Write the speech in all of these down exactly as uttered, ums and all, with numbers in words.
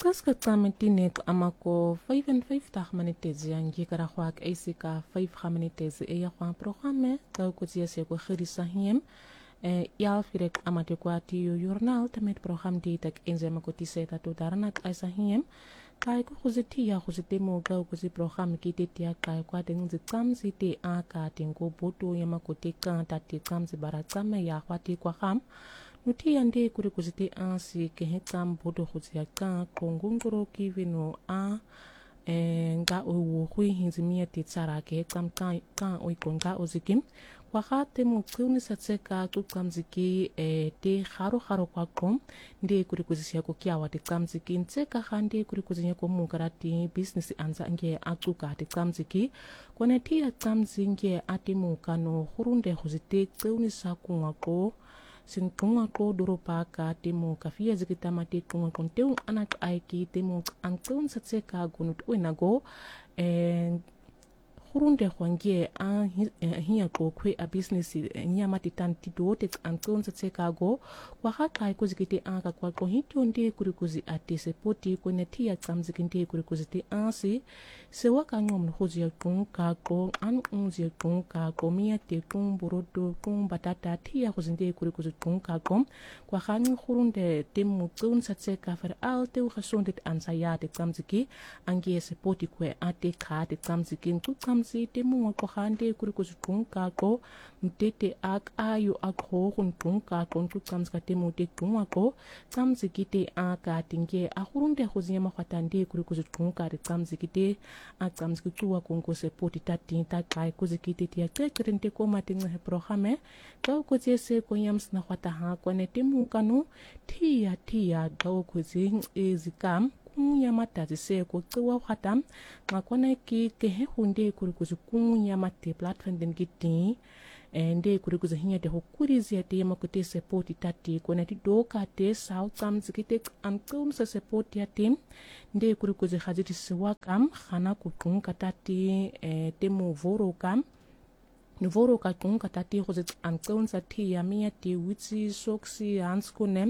Saska tsametinek amako five and five tag minutes yang jikara kwak asika five minutes e ya kwa programme tau kutia se ko khirisa hiem e ya firek amate kwati yo journal tamet program di tak enzema ko tiseta to daranat aisa hiem kai ko khuzeti ya khuzeti mo ga ko si program ki te tia kai kwa ding zi tsam si te a ka tingo boto yama ko te kan ta te tsam zi bara tsam ya kwati kwa kham nuti yande kuri kuzite ansi ke hetam bodo khuzia ka kongongoro ki vino a nga o hui hinzimia ti tsara ke hetam ka ka o ikonga ozikim kwa khate mo kuni satseka ku kamziki e te kharo kharo kwa kom ndi kuri kuzisia ko kiawa te kamziki ntseka khande kuri kuzinya ko mukarati business anza nge atuka te kamziki kone ti ya kamzinge ati mo kano khurunde khuzite kuni sakunga ko sin tunga ko doropa ka temo kafia zikita mate tunga konteu anak aiki temo angtun satseka gunut uinago and hurunde kwangie a hiya ko kwe a business nya mati tanti dote angtun satseka go kwa haka ko zikite aka kwa ko hito ndi kuri kuzi ate sepoti ko netia tsamzikinte kuri kuzi te ansi se waka ngom hozi ya tunka ko an unzi ya tunka ko mia te tum borodo tum batata tia kuzinde kuri kuzi tunka ko kwa khani hurunde temu tun satseka fer alte u khasonde ansa ya te tsamziki angie sepoti kwe ate ka te tsamziki tu tsamzi temu ko khande kuri kuzi tunka ko mtete ak ayo ak ho kun tunka ko tu tsamzka temu te tunwa ko tsamziki te aka tinge a hurunde hozi ma khatande kuri kuzi tunka te tsamziki te a tsamzki tuwa kongo sepoti tati ta kai kuzikite tia tekrente ko matinga he programe ka ko se ko yams na khata ha ko ne temu kanu tia tia daw ko zing ezikam kunya mata se ko twa khatam ngakona ki ke he hunde kuri kuzukunya mate platform den giti ende kuri kuzahinya de hokurizi ya te makote sepoti tati ko ne doka te south tsamzkite antum se sepoti ya tim nde kuri kuzi khajiti siwakam khana kutunga tati e, temu voro kam nuvoro ka tunga tati khuzit antum sa ti ya mia ti witsi soksi hanskunem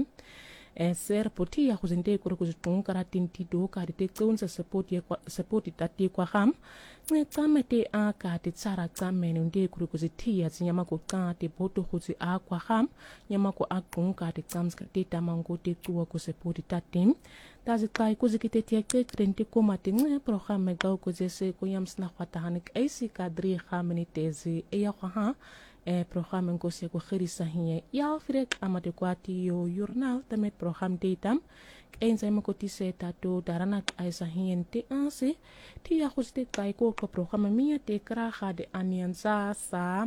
e ser poti ya khuzinde kuri kuzi tunga ratin ti doka de tsaunsa sepoti ya sepoti tati kwa kham ne tsamete a ka te tsara tsamene nde kuri kuzi ti ya nyama ko ka te boto khuzi a kwa kham nyama ko a tunga te tsamska te tamango te tuwa ko sepoti tatim tazi kai kuzikite tia krente ko matinga programe ga ko jese ko yams na khata hanik aisi kadri khamini tezi e ya kha e programe ko se ko khirisa hiye ya firek amate kwati yo journal tamet program datam enza mo ko tiseta to darana aisa hiyente anse ti ya khoste kai ko ko programe mia te kra khade anianza sa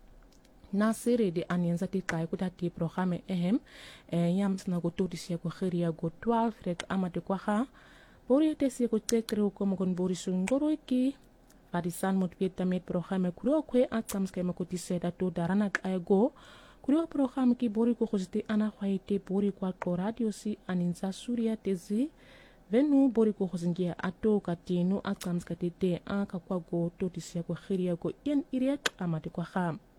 na sere de anianza te kai ko tati programe ehem e yams na go to tisia ko khiria go twelve rek amate kwa ha bori te se ko tekre ko mo kon bori sungoro ki parisan mot vietamet programe kuro kwe atsamske mo ko tiseta to darana ay go kuro programe ki bori ko khoste ana khwaite bori kwa ko radio si aninza suria tezi venu bori ko khosingia ato katinu atsamska te te aka kwa go to tisia ko khiria go yen iriak amate kwa ha